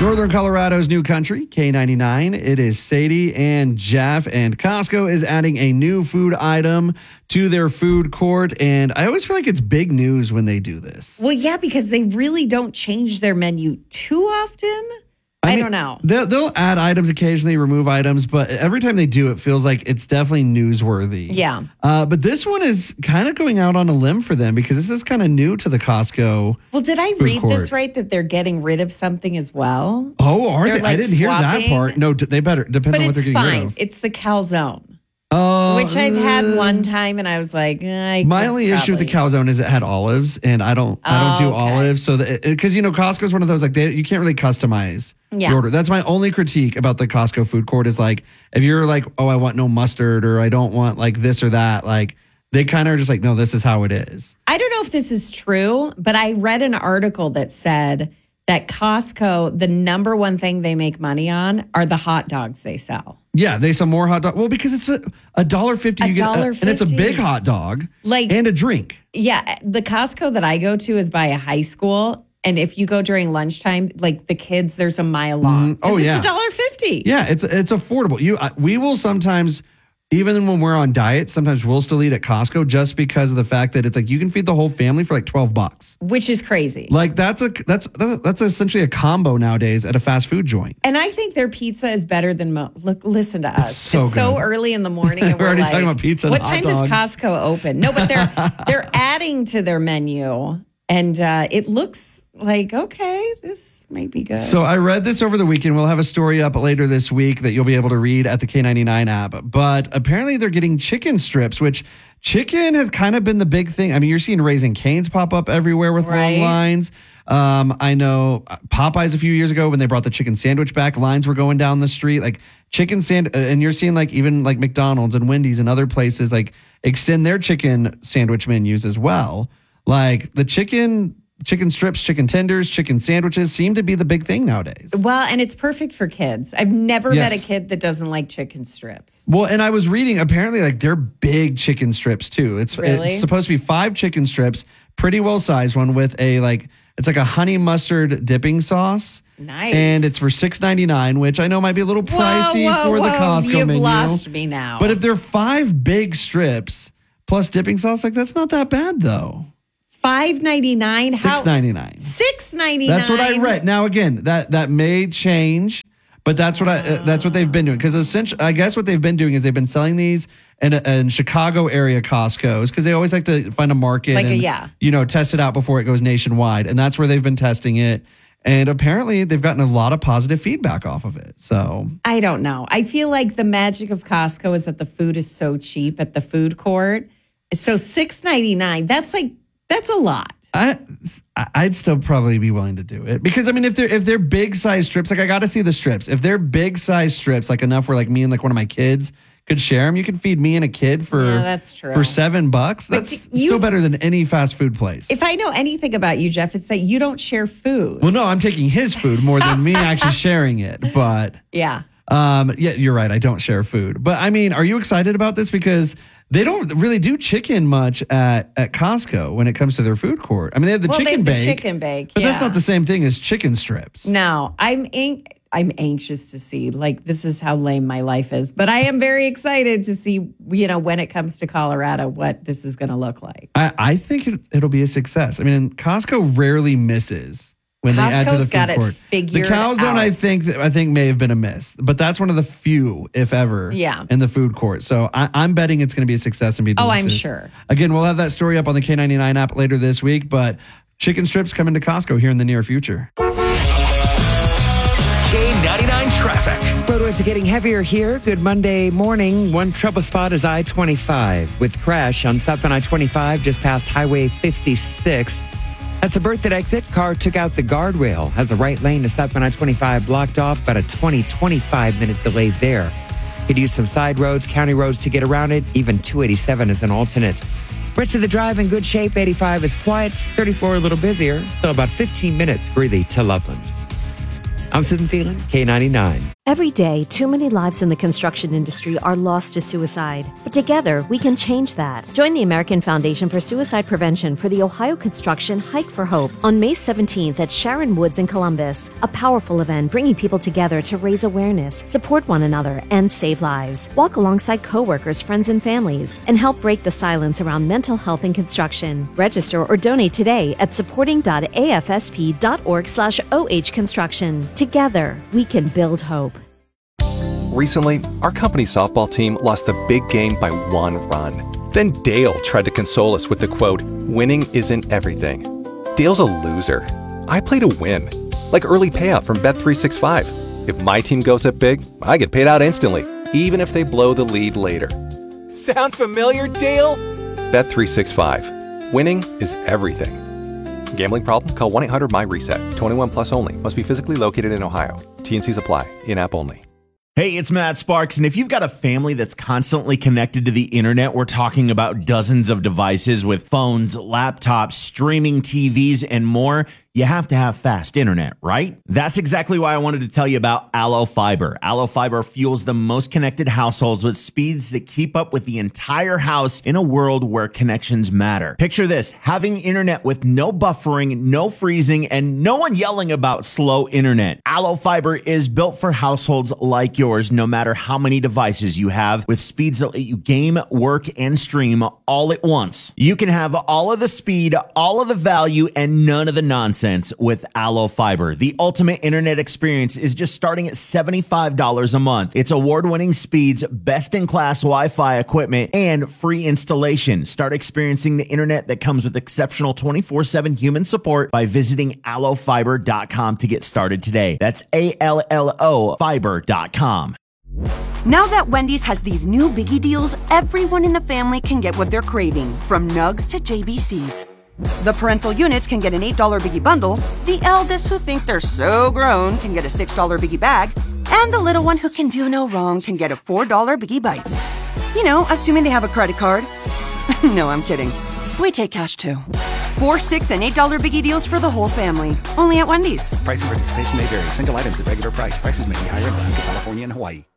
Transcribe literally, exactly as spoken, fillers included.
Northern Colorado's new country, K ninety-nine. It is Sadie and Jeff, and Costco is adding a new food item to their food court. And I always feel like it's big news when they do this. Well, yeah, because they really don't change their menu too often. I, I mean, don't know. They'll, they'll add items occasionally, remove items, but every time they do, it feels like it's definitely newsworthy. Yeah. Uh, but this one is kind of going out on a limb for them because this is kind of new to the Costco. Well, did I food read court. this right, that they're getting rid of something as well? Oh, are They're they? like I didn't hear that swapping. part. No, they better. Depends But on what they're it's getting rid fine. of. It's the calzone. Oh, Which I've had one time, and I was like, eh, I my could only issue with the probably- calzone is it had olives, and I don't, I don't Oh, do okay. olives, so because you know Costco's one of those like they, you can't really customize Yeah. the order. That's my only critique about the Costco food court is like if you're like, oh, I want no mustard or I don't want like this or that, like they kind of are just like, no, this is how it is. I don't know if this is true, but I read an article that said that Costco, the number one thing they make money on are the hot dogs they sell. Yeah, they sell more hot dog. Well, because it's a a dollar fifty, you get, a, dollar and it's a fifty. big hot dog, Like- and a drink. Yeah, the Costco that I go to is by a high school. And if you go during lunchtime, like the kids, there's a mile long. Oh, it's yeah. It's a dollar fifty. Yeah, it's it's affordable. You I, we will sometimes, even when we're on diet, sometimes we'll still eat at Costco just because of the fact that it's like you can feed the whole family for like twelve bucks. Which is crazy. Like that's a that's that's essentially a combo nowadays at a fast food joint. And I think their pizza is better than mo- look. Listen to us. so it's so good. early in the morning, and We're we're, already like, talking about pizza and what hot time does dogs. Costco open? No, but they're they're adding to their menu, and uh, it looks like okay, this might be good. So I read this over the weekend. We'll have a story up later this week that you'll be able to read at the K ninety-nine app. But apparently they're getting chicken strips, which chicken has kind of been the big thing. I mean, you're seeing Raising Cane's pop up everywhere with Right. long lines. Um, I know Popeyes a few years ago when they brought the chicken sandwich back, lines were going down the street. Like chicken sand, uh, and you're seeing like even like McDonald's and Wendy's and other places like extend their chicken sandwich menus as well. Like the chicken. Chicken strips, chicken tenders, chicken sandwiches seem to be the big thing nowadays. well, and it's perfect for kids. I've never Yes. met a kid that doesn't like chicken strips. Well, and I was reading apparently like they're big chicken strips too. It's Really? it's supposed to be five chicken strips, pretty well sized one with a like it's like a honey mustard dipping sauce. Nice. And it's for six ninety-nine, which I know might be a little pricey whoa, for whoa, the Costco you've menu. lost me now. But if they're five big strips plus dipping sauce, like that's not that bad though. five ninety-nine, how six ninety-nine. six ninety-nine. That's what I read. Now again, that that may change, but that's what I uh, that's what they've been doing. Because essentially, I guess what they've been doing is they've been selling these in, in Chicago area Costco's because they always like to find a market Like a- and yeah. you know test it out before it goes nationwide, and that's where they've been testing it. And apparently, they've gotten a lot of positive feedback off of it. So I don't know. I feel like the magic of Costco is that the food is so cheap at the food court. So six ninety-nine, that's like that's a lot. I I'd still probably be willing to do it because I mean if they're if they're big size strips, like I got to see the strips. If they're big size strips, like enough where like me and like one of my kids could share them, you can feed me and a kid for Yeah, that's true. for seven bucks. But That's you- still better than any fast food place. If I know anything about you, Jeff, it's that you don't share food. well, no, I'm taking his food more than me actually sharing it. But Yeah. um, yeah, you're right. I don't share food. But I mean, are you excited about this because they don't really do chicken much at, at Costco when it comes to their food court. I mean, they have the Well, they chicken have the bake, chicken bake, but that's yeah. not the same thing as chicken strips. No, I'm an- I'm anxious to see. Like this is how lame my life is, but I am very excited to see. You know, when it comes to Colorado, what this is going to look like. I, I think it, it'll be a success. I mean, Costco rarely misses when they add to the Costco's food got it court. figured the calzone, out. I think, I think may have been a miss, but that's one of the few, if ever, Yeah. in the food court. So I, I'm betting it's going to be a success and be Oh, delicious. I'm sure. Again, we'll have that story up on the K ninety-nine app later this week, but chicken strips coming to Costco here in the near future. K ninety-nine traffic. Roadways are getting heavier here. Good Monday morning. One trouble spot is I twenty-five with crash on South on I twenty-five just past Highway fifty-six. That's the Berthoud exit. Car took out the guardrail. Has the right lane to South on I twenty-five blocked off. About a twenty, twenty-five minute delay there. Could use some side roads, county roads to get around it. Even two eighty-seven is an alternate. Rest of the drive in good shape. eighty-five is quiet. thirty-four a little busier. Still about fifteen minutes Greeley to Loveland. I'm Susan Phelan, K ninety-nine. Every day, too many lives in the construction industry are lost to suicide. But together, we can change that. Join the American Foundation for Suicide Prevention for the Ohio Construction Hike for Hope on May seventeenth at Sharon Woods in Columbus. A powerful event bringing people together to raise awareness, support one another, and save lives. Walk alongside coworkers, friends, and families, and help break the silence around mental health in construction. Register or donate today at supporting.afsp.org slash OH construction. Together, we can build hope. Recently, our company softball team lost the big game by one run. Then Dale tried to console us with the quote, "Winning isn't everything." Dale's a loser. I play to win. Like early payout from Bet three sixty-five. If my team goes up big, I get paid out instantly, even if they blow the lead later. Sound familiar, Dale? Bet three sixty-five. Winning is everything. Gambling problem? Call one eight hundred M Y reset. twenty-one plus only. Must be physically located in Ohio. T N Cs apply. In-app only. Hey, it's Matt Sparks, and if you've got a family that's constantly connected to the internet, we're talking about dozens of devices with phones, laptops, streaming T Vs, and more, you have to have fast internet, right? That's exactly why I wanted to tell you about Allo Fiber. Allo Fiber fuels the most connected households with speeds that keep up with the entire house in a world where connections matter. Picture this, having internet with no buffering, no freezing, and no one yelling about slow internet. Allo Fiber is built for households like yours, no matter how many devices you have, with speeds that let you game, work, and stream all at once. You can have all of the speed, all of the value, and none of the nonsense with Allo Fiber. The ultimate internet experience is just starting at seventy-five dollars a month. It's award-winning speeds, best-in-class Wi-Fi equipment, and free installation. Start experiencing the internet that comes with exceptional twenty-four seven human support by visiting allo fiber dot com to get started today. That's A L L O fiber dot com. Now that Wendy's has these new biggie deals, everyone in the family can get what they're craving, from nugs to J B Cs. The parental units can get an eight dollar biggie bundle, the eldest who think they're so grown can get a six dollar biggie bag, and the little one who can do no wrong can get a four dollar biggie bites. You know, assuming they have a credit card. No, I'm kidding. We take cash too. Four, six, and eight dollar biggie deals for the whole family. Only at Wendy's. Price and participation may vary. Single items at regular price. Prices may be higher in Alaska, California, and Hawaii.